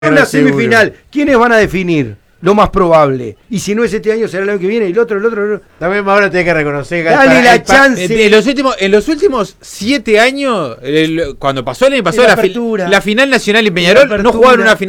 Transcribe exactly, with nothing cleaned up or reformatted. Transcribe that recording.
Una semifinal, ¿quiénes van a definir? Lo más probable. Y si no es este año, será el año que viene, y el otro, el otro, el otro. También ahora tenés que reconocer. Dale la chance. En, en los últimos, en los últimos siete años, el, cuando pasó el año pasado, la, la, fi, la final nacional en Peñarol, no jugaron una final.